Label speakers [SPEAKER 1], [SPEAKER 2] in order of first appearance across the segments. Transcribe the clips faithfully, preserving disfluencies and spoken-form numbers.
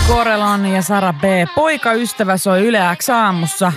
[SPEAKER 1] Korelon ja Sara B. Poikaystävä soi Yle X aamussa.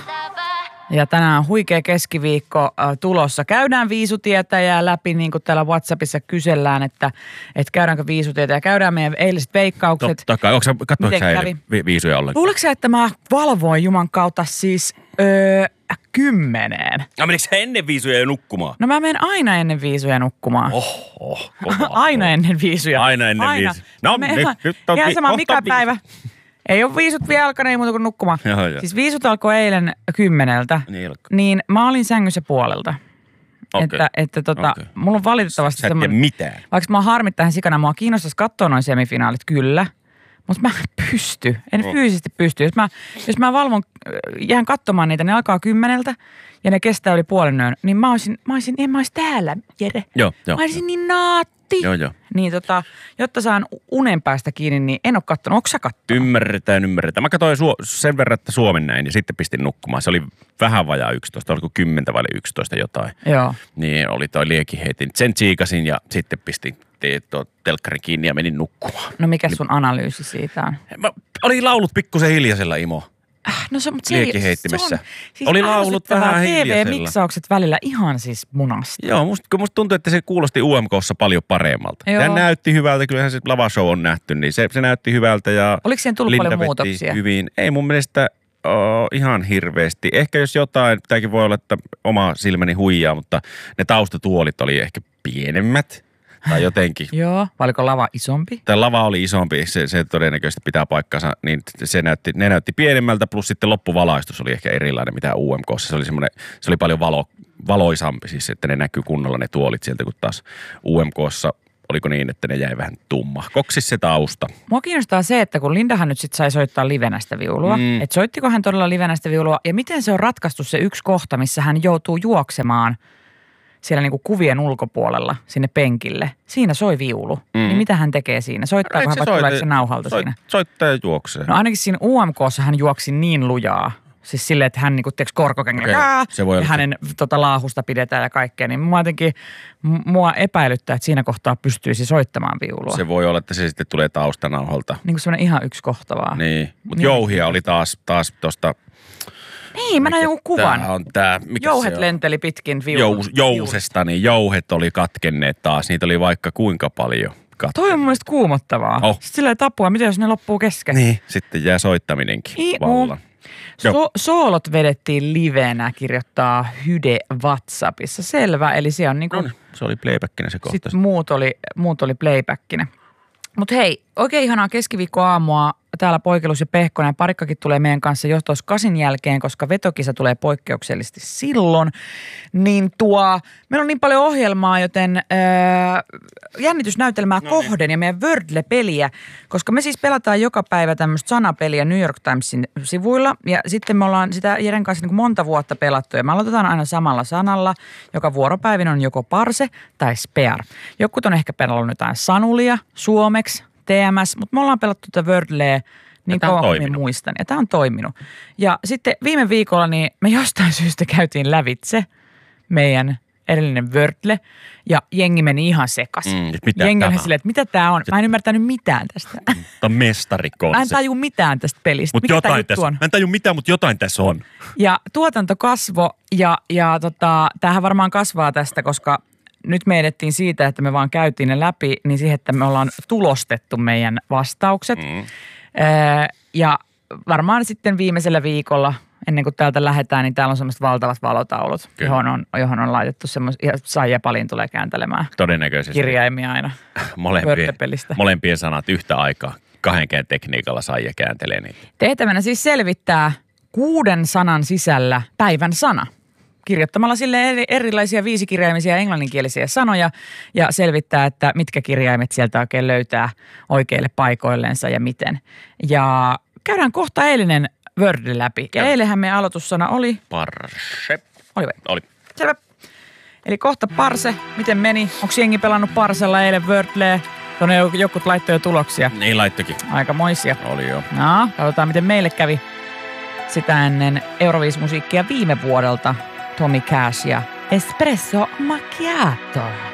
[SPEAKER 1] Ja tänään on huikea keskiviikko äh, tulossa. Käydään viisutietäjää läpi, niin kuin täällä WhatsAppissa kysellään, että, että käydäänkö viisutietäjää. Käydään meidän eiliset veikkaukset.
[SPEAKER 2] Totta kai. Onko sä, katsoitko sä eilen vi- viisuja ollenkaan?
[SPEAKER 1] Luuletko sä, että mä valvoin Juman kautta siis öö, kymmeneen?
[SPEAKER 2] No menikö sä ennen viisuja jo nukkumaan?
[SPEAKER 1] No mä menen aina ennen viisuja nukkumaan.
[SPEAKER 2] Oh, oh, kova,
[SPEAKER 1] aina
[SPEAKER 2] oh.
[SPEAKER 1] ennen viisuja.
[SPEAKER 2] Aina ennen aina. viisuja. No
[SPEAKER 1] me,
[SPEAKER 2] nyt, nyt on
[SPEAKER 1] ihan
[SPEAKER 2] vi-
[SPEAKER 1] sama mikä
[SPEAKER 2] vi-
[SPEAKER 1] päivä. Ei ole viisut vielä alkanut, ei muuta kuin nukkumaan.
[SPEAKER 2] Joo, joo.
[SPEAKER 1] Siis viisut alkoi eilen kymmeneltä,
[SPEAKER 2] niin,
[SPEAKER 1] niin mä olin sängyssä puolelta.
[SPEAKER 2] Okay.
[SPEAKER 1] Että, että tota, okay. Mulla on valitettavasti
[SPEAKER 2] sä et tiedä mitään.
[SPEAKER 1] Vaikka mä harmittaa ihan sikana, mua kiinnostaisi katsoa noin semifinaalit, kyllä. Mutta mä en pysty, en oh. fyysisesti pysty. Jos mä, jos mä valvon, jään katsomaan niitä, ne alkaa kymmeneltä ja ne kestää yli puolen yön, niin mä olisin, mä olisin, en mä olisi täällä, Jere.
[SPEAKER 2] Joo, joo.
[SPEAKER 1] Mä olisin niin naatti.
[SPEAKER 2] Joo, joo.
[SPEAKER 1] Niin tota, jotta saan unen päästä kiinni, niin en ole kattonut. Onko sä kattonut?
[SPEAKER 2] Ymmärretään, ymmärretään. Mä katsoin suo, sen verran, että Suomen näin ja sitten pistin nukkumaan. Se oli vähän vajaa yksitoista, oliko kymmentä vai yksitoista jotain.
[SPEAKER 1] Joo.
[SPEAKER 2] Niin oli toi liekiheitin. Sen tsiikasin ja sitten pistin tuo telkkari kiinni ja menin nukkumaan.
[SPEAKER 1] No mikä sun analyysi siitä on?
[SPEAKER 2] Mä, oli laulut pikkusen hiljaisella, Imo.
[SPEAKER 1] Äh, no se, mutta se,
[SPEAKER 2] liekiheittimessä.
[SPEAKER 1] se on siis
[SPEAKER 2] oli laulut vähän hiljaisella.
[SPEAKER 1] T V-miksaukset välillä ihan siis munasta.
[SPEAKER 2] Joo, musta, musta tuntuu, että se kuulosti U M K:ssa paljon paremmalta.
[SPEAKER 1] Joo.
[SPEAKER 2] Tämä näytti hyvältä, kyllähän se lavashow on nähty, niin se, se näytti hyvältä. Ja
[SPEAKER 1] oliko siihen tullut
[SPEAKER 2] Linda
[SPEAKER 1] paljon
[SPEAKER 2] veti
[SPEAKER 1] muutoksia?
[SPEAKER 2] Hyvin. Ei mun mielestä oh, ihan hirveästi. Ehkä jos jotain, tämäkin voi olla, että oma silmäni huijaa, mutta ne taustatuolit oli ehkä pienemmät. Tai jotenkin.
[SPEAKER 1] Joo, vai oliko lava isompi?
[SPEAKER 2] Tämä lava oli isompi, se, se todennäköisesti pitää paikkansa, niin se näytti, ne näytti pienemmältä, plus sitten loppuvalaistus oli ehkä erilainen mitä U M K:ssa. Se oli semmoinen, se oli paljon valo, valoisampi siis, että ne näkyy kunnolla ne tuolit sieltä, kun taas U M K:ssa oliko niin, että ne jäi vähän tummahkoksi se tausta.
[SPEAKER 1] Mua kiinnostaa se, että kun Lindahan nyt sitten sai soittaa livenä sitä viulua, mm. että soittiko hän todella livenä sitä viulua ja miten se on ratkaistu se yksi kohta, missä hän joutuu juoksemaan siellä niinku kuvien ulkopuolella sinne penkille. Siinä soi viulu. Mm. Niin mitä hän tekee siinä? Soittaako hän vai tuleeko se nauhalta
[SPEAKER 2] soit,
[SPEAKER 1] siinä?
[SPEAKER 2] Soittaa ja juoksee.
[SPEAKER 1] No ainakin siinä U M K:ssa hän juoksi niin lujaa. Siis silleen, että hän niinku teeks korkokengällä okay. ja hänen tota, laahusta pidetään ja kaikkea. Niin mua jotenkin, mua epäilyttää, että siinä kohtaa pystyisi soittamaan viulua.
[SPEAKER 2] Se voi olla, että se sitten tulee taustanauhalta.
[SPEAKER 1] Niin kuin semmoinen ihan yksi kohta vaan.
[SPEAKER 2] Niin, mutta niin. Jouhia oli taas, taas tosta.
[SPEAKER 1] Niin, mä näin jonkun kuvan.
[SPEAKER 2] Tää on tää, mikä
[SPEAKER 1] jouhet
[SPEAKER 2] se
[SPEAKER 1] lenteli pitkin viulu.
[SPEAKER 2] Jous, jousesta, niin jouhet oli katkenneet taas. Niitä oli vaikka kuinka paljon katkenneet.
[SPEAKER 1] Toi on mun mielestä kuumottavaa. Oh. Sitten silleen tapua, mitä jos ne loppuu kesken?
[SPEAKER 2] Niin, sitten jää soittaminenkin
[SPEAKER 1] niin,
[SPEAKER 2] vallan.
[SPEAKER 1] So- soolot vedettiin livenä, kirjoittaa Hyde WhatsAppissa. Selvä, eli se on niinku...
[SPEAKER 2] No, se oli playbackina se kohta.
[SPEAKER 1] Sitten muut oli, muut oli playbackina. Mutta hei, oikein ihanaa keskiviikkoaamua. Täällä Poikelus ja Pehkonen ja Parikkakin tulee meidän kanssa jo tuossa kasin jälkeen, koska vetokisa tulee poikkeuksellisesti silloin. Niin tuo, meillä on niin paljon ohjelmaa, joten ää, jännitysnäytelmää no kohden niin. Ja meidän Wordle-peliä, koska me siis pelataan joka päivä tämmöistä sanapeliä New York Timesin sivuilla. Ja sitten me ollaan sitä Jeren kanssa niin monta vuotta pelattu ja me aloitetaan aina samalla sanalla, joka vuoropäivin on joko parse tai spear. Jokut on ehkä pelannut jotain sanulia suomeksi. T M S, mutta me ollaan pelattu tätä Wordleä niin kauan kuin minä muistan. Ja tämä on toiminut. Ja sitten viime viikolla niin me jostain syystä käytiin lävitse meidän edellinen Wordle ja jengi meni ihan sekaisin. Mm, jengi oli silleen, että mitä tämä on? Mä en ymmärtänyt mitään tästä.
[SPEAKER 2] Tämä on mestarikonsepti.
[SPEAKER 1] Mä en taju mitään tästä pelistä.
[SPEAKER 2] Mut jotain tässä on? Mä en taju mitään, mutta jotain tässä on.
[SPEAKER 1] Ja tuotanto kasvo ja, ja tota, tämähän varmaan kasvaa tästä, koska nyt me edettiin siitä, että me vaan käytiin ne läpi, niin siihen, että me ollaan tulostettu meidän vastaukset. Mm. Öö, ja varmaan sitten viimeisellä viikolla, ennen kuin täältä lähdetään, niin täällä on semmoiset valtavat valotaulut, johon on, johon on laitettu semmoisia, ja Saija Palin tulee kääntelemään.
[SPEAKER 2] Todennäköisesti.
[SPEAKER 1] Kirjaimia aina.
[SPEAKER 2] Molempien, molempien sanat yhtä aikaa. Kahdenkään tekniikalla Saija kääntelee niitä.
[SPEAKER 1] Tehtävänä siis selvittää kuuden sanan sisällä päivän sana. Kirjoittamalla sille erilaisia viisikirjaimisia englanninkielisiä sanoja ja selvittää, että mitkä kirjaimet sieltä oikein löytää oikeille paikoillensa ja miten. Ja käydään kohta eilinen Word läpi. Ja eilenhän meidän aloitussana oli...
[SPEAKER 2] Parse.
[SPEAKER 1] Oli vai?
[SPEAKER 2] Oli.
[SPEAKER 1] Selvä. Eli kohta parse. Miten meni? Onko jengi pelannut parsella eilen Wordleä? Tuonne jokut laittoi jo tuloksia.
[SPEAKER 2] Niin laittokin.
[SPEAKER 1] Aikamoisia.
[SPEAKER 2] Oli jo.
[SPEAKER 1] No, katsotaan miten meille kävi sitä ennen Euroviisumusiikkia viime vuodelta. Tommy Cash ja Espresso Macchiato.